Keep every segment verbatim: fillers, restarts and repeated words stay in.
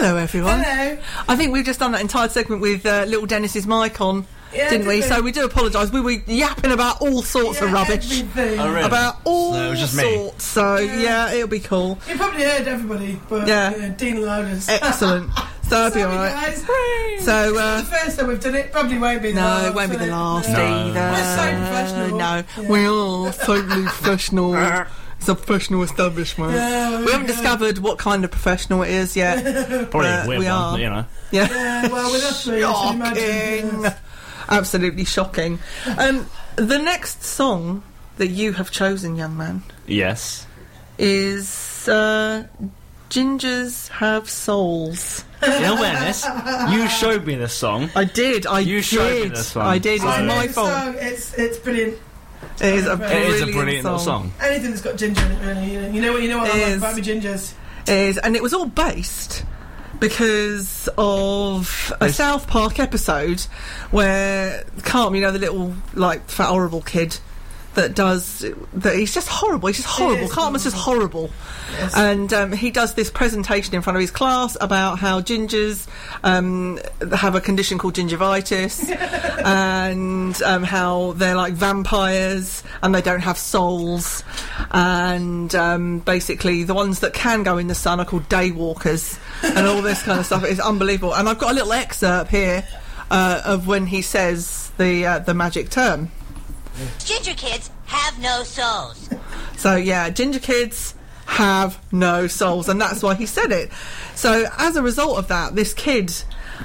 Hello, everyone. Hello. I think we've just done that entire segment with uh, little Dennis's mic on, Yeah, didn't we? did we? So we do apologise. We were yapping about all sorts Yeah, of rubbish. everything. Oh, really? About all So it was just me. sorts. So, yeah. Yeah. it'll be cool. You probably heard everybody, but Yeah. yeah, Dean and Logan's. Excellent. So it'll be Sorry, alright. guys. So, It's uh, not the first time we've done it. Probably won't be the no, last. it won't be the will last No. either. We're so professional. No, Yeah. we are totally professional. It's a professional establishment. Yeah, well, we haven't go. discovered what kind of professional it is yet. Probably Uh, a weird we one, are. you know. Yeah. Yeah, well, with us three, I can imagine. Shocking. Yes. Absolutely shocking. Um, the next song that you have chosen, young man, Yes. is uh, Gingers Have Souls. In awareness, you showed me this song. I did. I You showed me did. this one. I did. It's I my The fault. song, it's it's brilliant. It is a It brilliant, It is a brilliant little song. Anything that's got ginger in it, really. You know, you know what you know what It I like is. about me gingers. It is, and it was all based because of a There's- South Park episode where Carm, you know, the little like fat horrible kid that does that. He's just horrible. He's just horrible. is Cartman's just horrible. Yes. And um, he does this presentation in front of his class about how gingers um, have a condition called gingivitis and um, how they're like vampires and they don't have souls, and um, basically the ones that can go in the sun are called daywalkers and all this kind of stuff. It's unbelievable. And I've got a little excerpt here uh, of when he says the uh, the magic term. Ginger kids have no souls. So yeah, ginger kids have no souls, and that's why he said it. So as a result of that, this kid,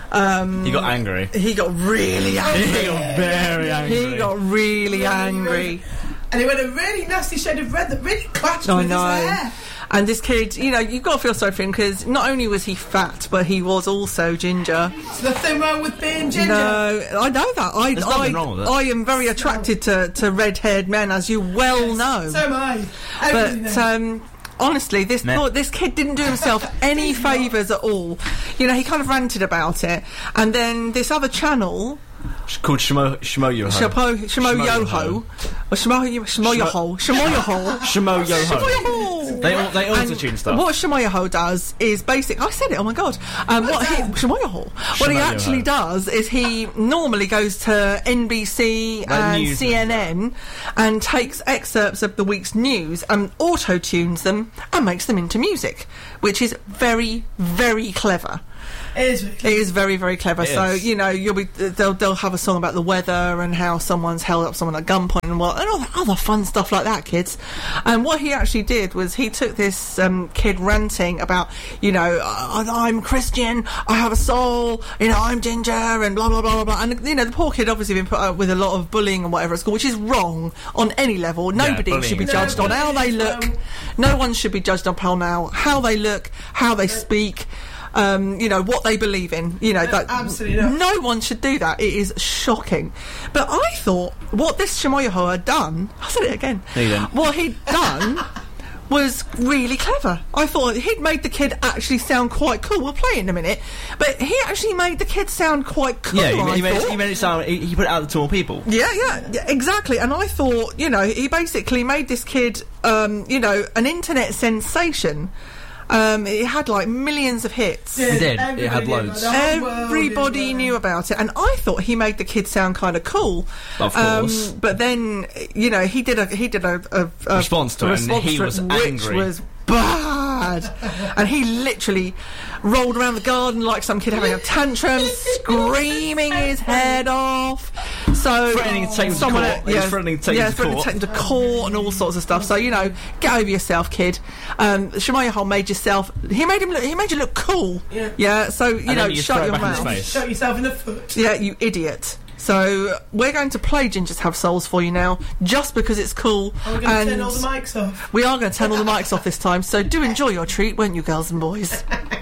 um, He got angry. he got really angry. He got very angry. He got really angry. And he went a really nasty shade of red that really clashed I with know. his hair. And this kid, you know, you've got to feel sorry for him because not only was he fat, but he was also ginger. There's nothing wrong with being ginger. No, I know that. I, There's I, nothing wrong with it. I am very attracted to, to red-haired men, as you well know. So am I. Everybody But knows. um, honestly, this Meh. poor, this kid didn't do himself any favours at all. You know, he kind of ranted about it, and then this other channel, It's called Shmo Shmo Yoho. Shamo Shamo Shmo Yoho, Yoho. or Shamo Shamo Yoho, Shamo Yoho. Shmo Yoho. Shamo They all they And auto-tune stuff. What Shimoyaho does is basic. I said it. Oh my god! Um, what he Shimoyaho? What he Shimoyaho. actually does is he normally goes to N B C Like and news C N N and takes excerpts of the week's news and auto tunes them and makes them into music, which is very very clever. It is really It is very, very clever. It So is. you know, you'll be they'll they'll have a song about the weather and how someone's held up someone at gunpoint and what and all that other fun stuff like that, kids. And what he actually did was he took this um, kid ranting about, you know, I, I'm Christian, I have a soul, you know, I'm ginger, and blah blah blah blah blah. And you know, the poor kid obviously been put up with a lot of bullying and whatever at school, which is wrong on any level. Nobody bullying should be is judged on how they Nobody is look. wrong. No one should be judged upon now how they look, how they speak. Um, you know, what they believe in. You know, No, that absolutely not. no one should do that. It is shocking. But I thought what this Shimoyaho had done, I said it again, No, you didn't. what he'd done was really clever. I thought he'd made the kid actually sound quite cool. We'll play it in a minute. But he actually made the kid sound quite cool, Yeah, he, I he, made, thought. he made it sound. He, he put it out to more people. Yeah, yeah, yeah, exactly. And I thought, you know, he basically made this kid, um, you know, an internet sensation. Um, it had like millions of hits. Yeah, It did. It everybody had knew loads. about it. The whole world Everybody knew knew about it, and I thought he made the kid sound kind of cool. Of course. Um, but then, you know, he did a he did a, a, a Response to a it, and response he to was it, which angry. was bad, and he literally rolled around the garden like some kid having a tantrum, screaming his head off. So Threatening to take him to someone, court. He was threatening to take yeah, him to threatening court. to take him to court and all sorts of stuff. So you know, get over yourself, kid. Um, Shimoyaho made yourself. He made him. Look, he made you look cool. Yeah. Yeah. So you And know, then you shut throw it your back in his mouth. face. Shot yourself in the foot. Yeah, you idiot. So we're going to play Gingers Have Souls for you now, just because it's cool. And we're going to and turn all the mics off. we are going to turn all the mics off this time. So do enjoy your treat, won't you, girls and boys?